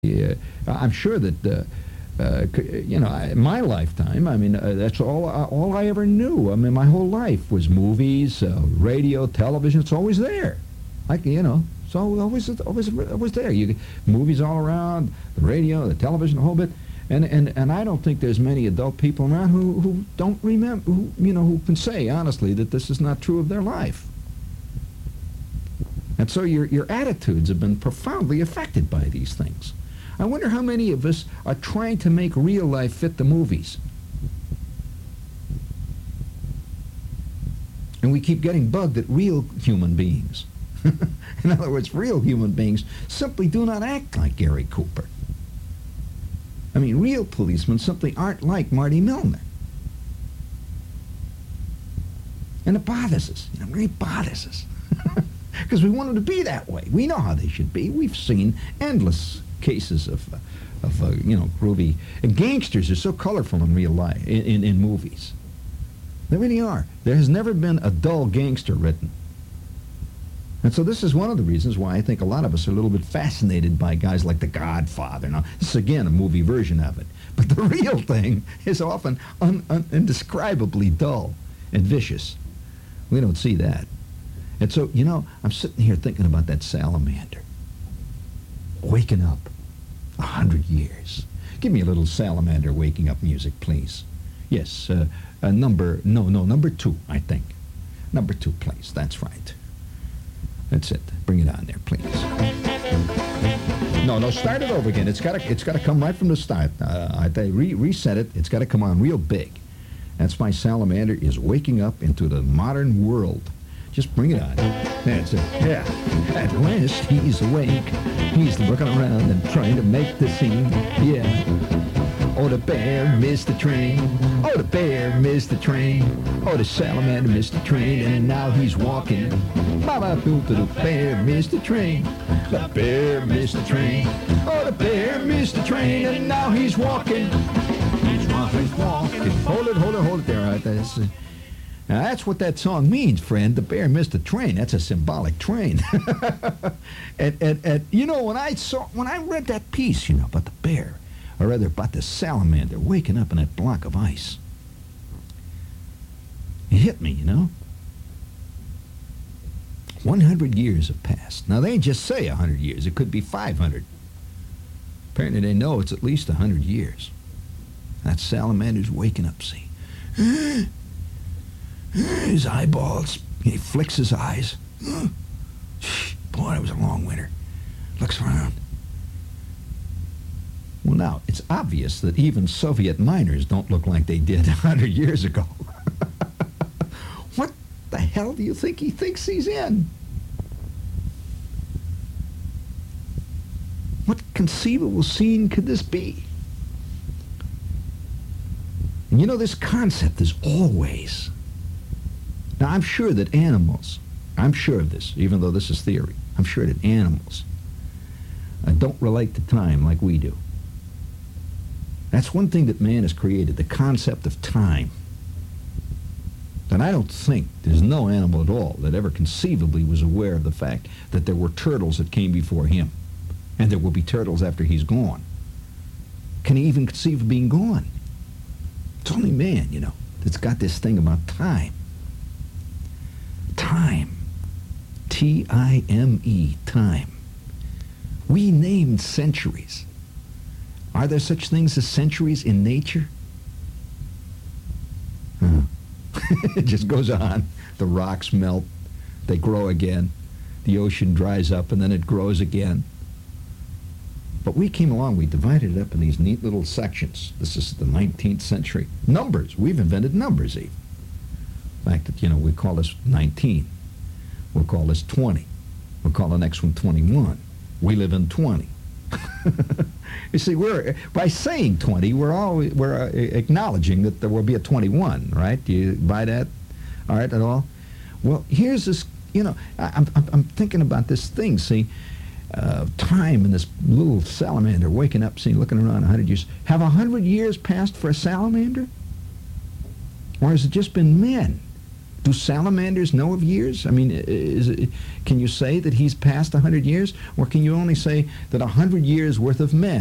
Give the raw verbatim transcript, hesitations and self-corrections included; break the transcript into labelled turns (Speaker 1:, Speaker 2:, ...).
Speaker 1: Uh, I'm sure that, uh, uh, you know, in my lifetime, I mean, uh, that's all uh, all I ever knew. I mean, my whole life was movies, uh, radio, television. It's always there. Like, you know, it's always, always, always there. You movies all around, the radio, the television, a whole bit. And, and, and I don't think there's many adult people around who, who don't remember, who, you know, who can say, honestly, that this is not true of their life. And so your, your attitudes have been profoundly affected by these things. I wonder how many of us are trying to make real life fit the movies. And we keep getting bugged at real human beings. In other words, real human beings simply do not act like Gary Cooper. I mean, real policemen simply aren't like Marty Milner. And it bothers us. You know, it really bothers us. Because we want them to be that way. We know how they should be. We've seen endless cases of, uh, of uh, you know, groovy. And gangsters are so colorful in real life, in, in, in movies. They really are. There has never been a dull gangster written. And so this is one of the reasons why I think a lot of us are a little bit fascinated by guys like The Godfather. Now, this is, again, a movie version of it. But the real thing is often un, un, indescribably dull and vicious. We don't see that. And so, you know, I'm sitting here thinking about that salamander. Waking up a hundred years. Give me a little salamander waking up music, please. Yes, uh, uh, number, no, no, number two, I think. Number two, please. That's right. That's it. Bring it on there, please. No, no, start it over again. It's got to, it's got to come right from the start. Uh, I they re reset it. It's got to come on real big. That's my salamander is waking up into the modern world. Just bring it on. That's it. Yeah. At last, he's awake. He's looking around and trying to make the scene. Yeah. Oh, the bear missed the train. Oh, the bear missed the train. Oh, the salamander missed the train, and now he's walking. Baba boo to the bear missed the train. The bear missed the train. Oh, the bear missed the train, and now he's walking. He's walking, he's walking. Hold it, hold it, hold it there. Right, that's, uh, now that's what that song means, friend. The bear missed the train. That's a symbolic train. and, and, and you know, when I saw, when I read that piece, you know, about the bear, or rather about the salamander waking up in that block of ice, it hit me, you know. one hundred years have passed. Now, they just say one hundred years. It could be five hundred. Apparently, they know it's at least one hundred years. That salamander's waking up, see. His eyeballs, he flicks his eyes. Boy, it was a long winter. Looks around. Well, now, it's obvious that even Soviet miners don't look like they did one hundred years ago. What the hell do you think he thinks he's in? What conceivable scene could this be? And you know, this concept is always... Now, I'm sure that animals, I'm sure of this, even though this is theory, I'm sure that animals uh, don't relate to time like we do. That's one thing that man has created, the concept of time. And I don't think there's no animal at all that ever conceivably was aware of the fact that there were turtles that came before him, and there will be turtles after he's gone. Can he even conceive of being gone? It's only man, you know, that's got this thing about time. Time. T I M E, time. We named centuries. Are there such things as centuries in nature? Huh. It just goes on. The rocks melt. They grow again. The ocean dries up, and then it grows again. But we came along. We divided it up in these neat little sections. This is the nineteenth century. Numbers. We've invented numbers, even. The fact that, you know, we call this nineteen. We'll call this twenty. We'll call the next one twenty-one. We live in twenty. You see, we're by saying twenty, we're all we're uh, acknowledging that there will be a twenty-one, right? Do you buy that? All right, at all? Well, here's this. You know, I, I'm I'm I'm thinking about this thing. See, uh, time and this little salamander waking up, seeing, looking around a hundred years. Have a hundred years passed for a salamander, or has it just been men Do salamanders know of years? I mean, is it, can you say that he's past one hundred years? Or can you only say that one hundred years worth of men